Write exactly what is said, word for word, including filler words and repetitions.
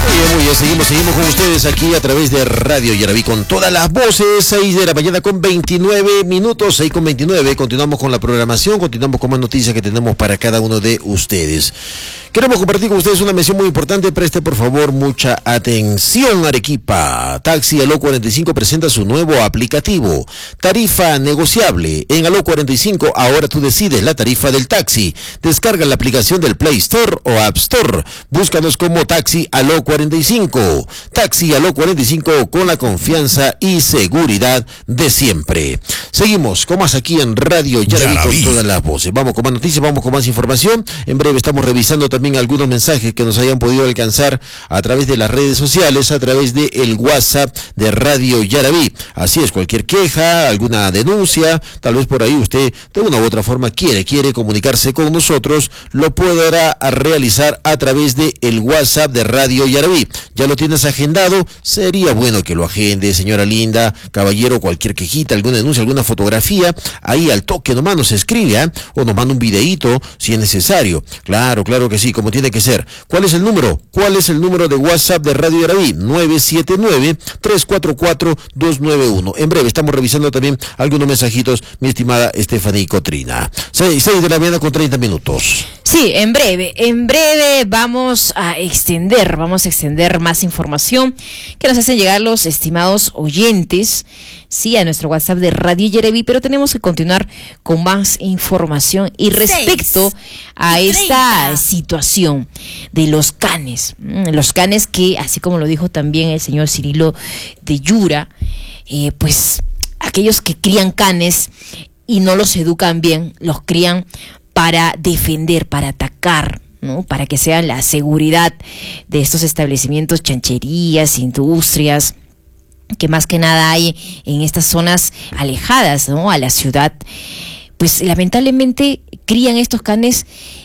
Muy bien, seguimos, seguimos con ustedes aquí a través de Radio Yaraví con todas las voces, seis de la mañana con veintinueve minutos, seis con veintinueve, continuamos con la programación, continuamos con más noticias que tenemos para cada uno de ustedes. Queremos compartir con ustedes una mención muy importante, preste por favor mucha atención. Arequipa, Taxi Aló cuarenta y cinco presenta su nuevo aplicativo, tarifa negociable. En Aló cuarenta y cinco ahora tú decides la tarifa del taxi. Descarga la aplicación del Play Store o App Store, búscanos como Taxi Aló cuarenta y cinco. Taxi Aló cuarenta y cinco con la confianza y seguridad de siempre. Seguimos con más aquí en Radio Yaraví con todas las voces. Vamos con más noticias, vamos con más información. En breve estamos revisando también algunos mensajes que nos hayan podido alcanzar a través de las redes sociales, a través de el WhatsApp de Radio Yaraví. Así es, cualquier queja, alguna denuncia, tal vez por ahí usted de una u otra forma quiere, quiere comunicarse con nosotros, lo podrá realizar a través de el WhatsApp de Radio Yaraví. Ya lo tienes agendado, sería bueno que lo agende, señora linda, caballero, cualquier quejita, alguna denuncia, alguna fotografía, ahí al toque nomás nos escribe, ¿eh? O nos manda un videíto si es necesario. Claro, claro que sí, como tiene que ser. ¿Cuál es el número? ¿Cuál es el número de WhatsApp de Radio Yaraví? nueve siete nueve, tres cuatro cuatro, dos nueve uno. En breve estamos revisando también algunos mensajitos, mi estimada Estefanía Cotrina. seis de la mañana con treinta minutos. Sí, en breve, en breve vamos a extender, vamos a extender más información que nos hacen llegar los estimados oyentes, sí, a nuestro WhatsApp de Radio Yaraví, pero tenemos que continuar con más información y respecto a esta situación de los canes, los canes que, así como lo dijo también el señor Cirilo de Yura, eh, pues aquellos que crían canes y no los educan bien, los crían para defender, para atacar, ¿no? Para que sean la seguridad de estos establecimientos, chancherías, industrias, que más que nada hay en estas zonas alejadas, ¿no?, a la ciudad. Pues lamentablemente crían estos canes